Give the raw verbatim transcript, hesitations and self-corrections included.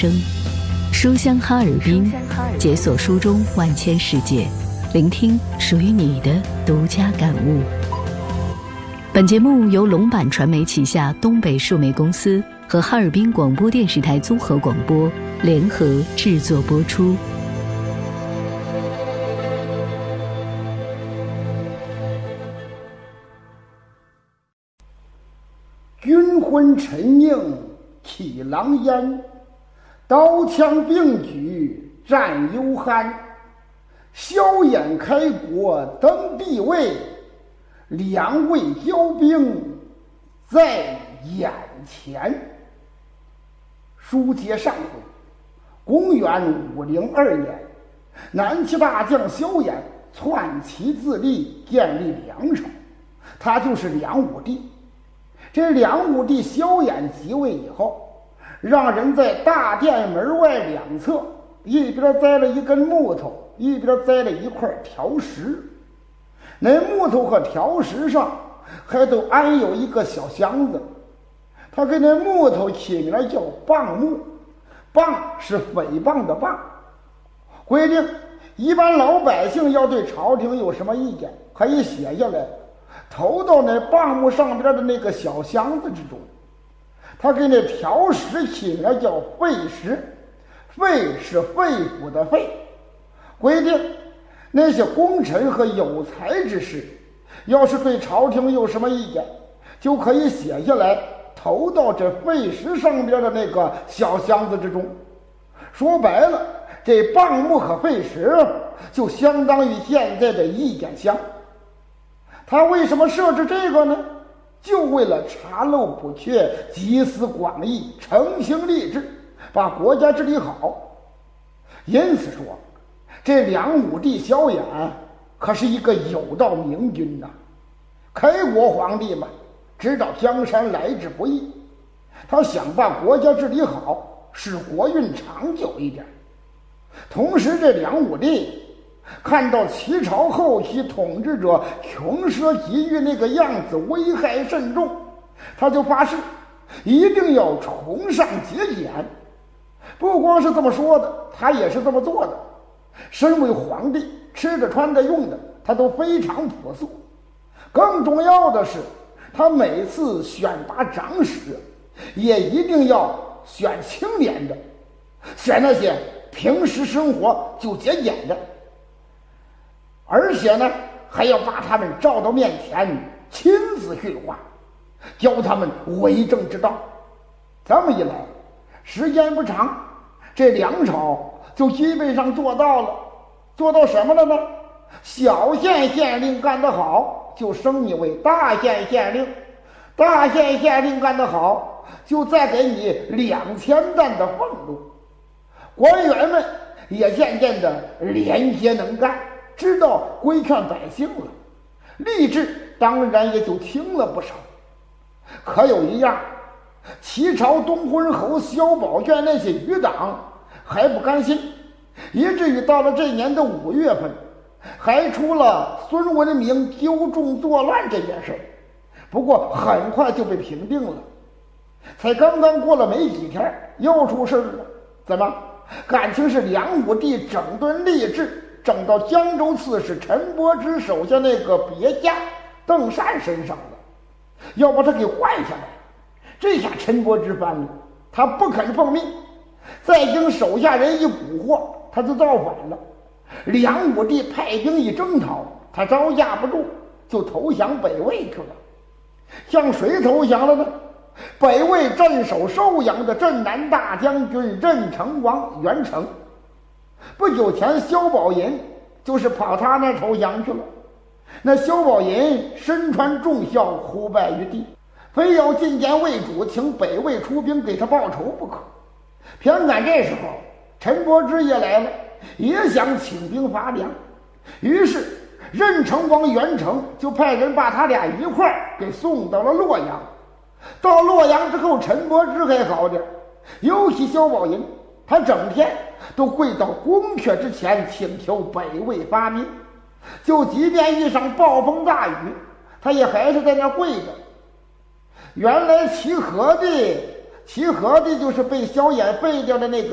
声。书香哈尔滨，解锁书中万千世界，聆听属于你的独家感悟。本节目由龙版传媒旗下东北数媒公司和哈尔滨广播电视台综合广播联合制作播出。 军魂沉凝起狼烟，刀枪并举战幽酣。硝烟开国登帝位，两位骄兵在眼前。书接上回，公元五零二年，南齐大将萧衍篡旗自立，建立梁朝，他就是梁武帝。这梁武帝萧衍即位以后，让人在大殿门外两侧，一边栽了一根木头，一边栽了一块条石。那木头和条石上还都安有一个小箱子，他给那木头起名叫谤木，谤是诽谤的谤。规定一般老百姓要对朝廷有什么意见，可以写下来，投到那谤木上边的那个小箱子之中。他给那条石起名叫废石，废是肺腑的肺。规定那些功臣和有才之士，要是对朝廷有什么意见，就可以写下来，投到这废石上边的那个小箱子之中。说白了，这谤木和废石就相当于现在的意见箱。他为什么设置这个呢？就为了查漏补缺，集思广益，诚心立志，把国家治理好。因此说，这梁武帝萧衍可是一个有道明君呐、啊。开国皇帝嘛，知道江山来之不易，他想把国家治理好，使国运长久一点。同时这梁武帝看到齐朝后期统治者穷奢极欲那个样子，危害甚重，他就发誓一定要崇尚节俭。不光是这么说的，他也是这么做的。身为皇帝，吃的穿的用的他都非常朴素。更重要的是，他每次选拔长史也一定要选清廉的，选那些平时生活就节俭的，而且呢，还要把他们召到面前，亲自训话，教他们为政之道。这么一来，时间不长，这梁朝就基本上做到了。做到什么了呢？小县县令干得好，就升你为大县县令；大县县令干得好，就再给你两千担的俸禄。官员们也渐渐的廉洁能干，知道规劝百姓了，吏治当然也就轻了不少。可有一样，齐朝东昏侯萧宝卷那些余党还不甘心，以至于到了这年的五月份，还出了孙文明纠众作乱这件事。不过很快就被平定了，才刚刚过了没几天，又出事了。怎么？感情是梁武帝整顿吏治，整到江州刺史陈伯之手下那个别驾邓善身上了，要把他给换下来。这下陈伯之翻了，他不肯奉命，再经手下人一蛊惑，他就造反了。梁武帝派兵一征讨，他招架不住，就投降北魏去了。向谁投降了呢？北魏镇守寿阳的镇南大将军任城王袁成。不久前萧宝寅就是跑他那投降去了。那萧宝寅身穿重孝，哭败于地，非要进谏魏主，请北魏出兵给他报仇不可。偏赶这时候陈伯之也来了，也想请兵伐梁。于是任城王袁成就派人把他俩一块儿给送到了洛阳。到洛阳之后，陈伯之还好点，尤其萧宝寅，他整天都跪到宫阙之前请求北魏发兵，就即便遇上暴风大雨，他也还是在那跪着。原来齐和帝齐和帝就是被萧衍废掉的那个